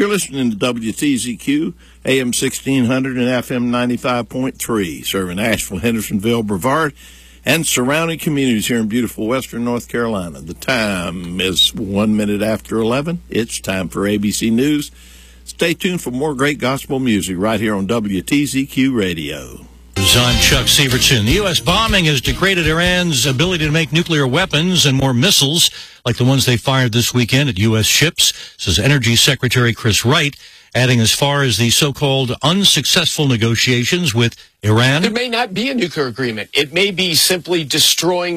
You're listening to WTZQ, AM 1600 and FM 95.3, serving Asheville, Hendersonville, Brevard, and surrounding communities here in beautiful western North Carolina. The time is 1 minute after 11. It's time for ABC News. Stay tuned for more great gospel music right here on WTZQ Radio. I'm Chuck Severson. The U.S. bombing has degraded Iran's ability to make nuclear weapons and more missiles like the ones they fired this weekend at U.S. ships, says Energy Secretary Chris Wright, adding as far as the so-called unsuccessful negotiations with Iran. There may not be a nuclear agreement. It may be simply destroying